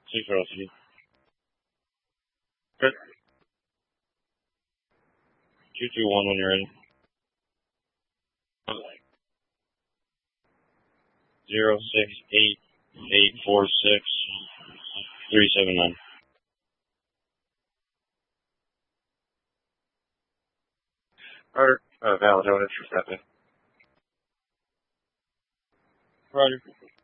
Six velocity. Good. 221 when you're ready. 068-846-379. Roger. Valid notice for stepping. Roger.